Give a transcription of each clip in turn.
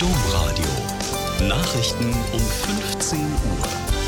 Domradio. Nachrichten um 15 Uhr.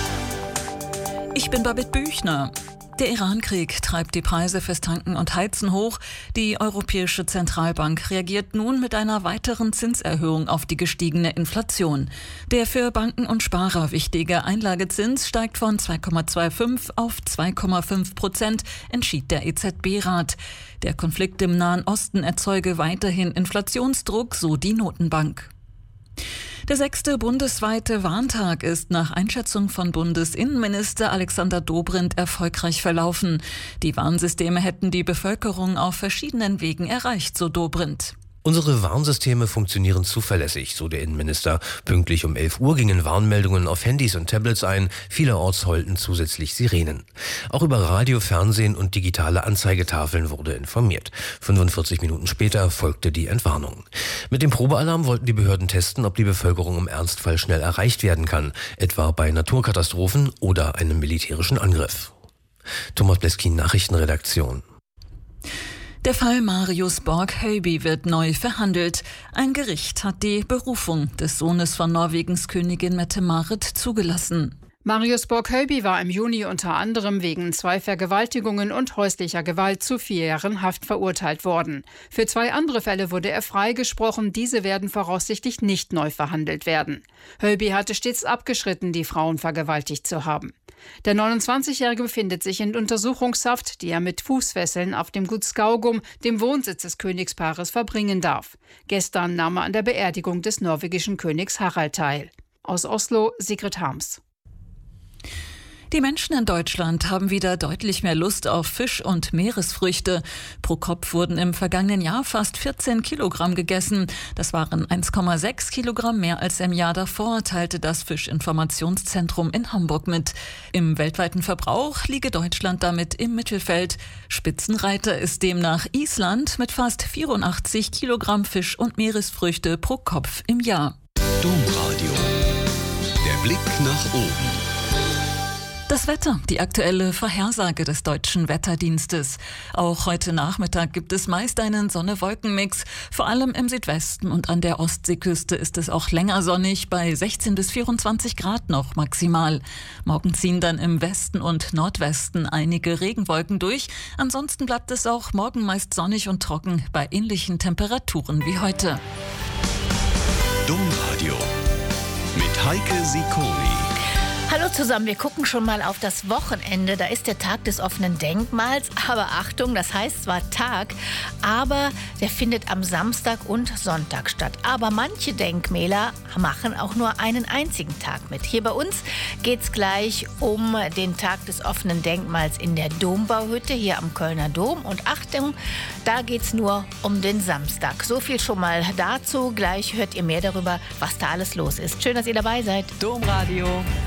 Ich bin Babette Büchner. Der Iran-Krieg treibt die Preise fürs Tanken und Heizen hoch. Die Europäische Zentralbank reagiert nun mit einer weiteren Zinserhöhung auf die gestiegene Inflation. Der für Banken und Sparer wichtige Einlagezins steigt von 2,25 auf 2,5%, entschied der EZB-Rat. Der Konflikt im Nahen Osten erzeuge weiterhin Inflationsdruck, so die Notenbank. Der 6. bundesweite Warntag ist nach Einschätzung von Bundesinnenminister Alexander Dobrindt erfolgreich verlaufen. Die Warnsysteme hätten die Bevölkerung auf verschiedenen Wegen erreicht, so Dobrindt. Unsere Warnsysteme funktionieren zuverlässig, so der Innenminister. Pünktlich um 11 Uhr gingen Warnmeldungen auf Handys und Tablets ein. Vielerorts heulten zusätzlich Sirenen. Auch über Radio, Fernsehen und digitale Anzeigetafeln wurde informiert. 45 Minuten später folgte die Entwarnung. Mit dem Probealarm wollten die Behörden testen, ob die Bevölkerung im Ernstfall schnell erreicht werden kann, etwa bei Naturkatastrophen oder einem militärischen Angriff. Thomas Bleskin, Nachrichtenredaktion. Der Fall Marius Borg-Høiby wird neu verhandelt. Ein Gericht hat die Berufung des Sohnes von Norwegens Königin Mette-Marit zugelassen. Marius Borg-Høiby war im Juni unter anderem wegen 2 Vergewaltigungen und häuslicher Gewalt zu 4 Jahren Haft verurteilt worden. Für 2 andere Fälle wurde er freigesprochen. Diese werden voraussichtlich nicht neu verhandelt werden. Høiby hatte stets abgeschritten, die Frauen vergewaltigt zu haben. Der 29-Jährige befindet sich in Untersuchungshaft, die er mit Fußfesseln auf dem Gut Skaugum, dem Wohnsitz des Königspaares, verbringen darf. Gestern nahm er an der Beerdigung des norwegischen Königs Harald teil. Aus Oslo, Sigrid Harms. Die Menschen in Deutschland haben wieder deutlich mehr Lust auf Fisch und Meeresfrüchte. Pro Kopf wurden im vergangenen Jahr fast 14 Kilogramm gegessen. Das waren 1,6 Kilogramm mehr als im Jahr davor, teilte das Fischinformationszentrum in Hamburg mit. Im weltweiten Verbrauch liege Deutschland damit im Mittelfeld. Spitzenreiter ist demnach Island mit fast 84 Kilogramm Fisch und Meeresfrüchte pro Kopf im Jahr. Domradio. Der Blick nach oben. Das Wetter, die aktuelle Vorhersage des Deutschen Wetterdienstes. Auch heute Nachmittag gibt es meist einen Sonne-Wolken-Mix. Vor allem im Südwesten und an der Ostseeküste ist es auch länger sonnig, bei 16 bis 24 Grad noch maximal. Morgen ziehen dann im Westen und Nordwesten einige Regenwolken durch. Ansonsten bleibt es auch morgen meist sonnig und trocken bei ähnlichen Temperaturen wie heute. Domradio mit Heike Sikori. Hallo zusammen, wir gucken schon mal auf das Wochenende. Da ist der Tag des offenen Denkmals. Aber Achtung, das heißt zwar Tag, aber der findet am Samstag und Sonntag statt. Aber manche Denkmäler machen auch nur einen einzigen Tag mit. Hier bei uns geht es gleich um den Tag des offenen Denkmals in der Dombauhütte hier am Kölner Dom. Und Achtung, da geht es nur um den Samstag. So viel schon mal dazu. Gleich hört ihr mehr darüber, was da alles los ist. Schön, dass ihr dabei seid. Domradio.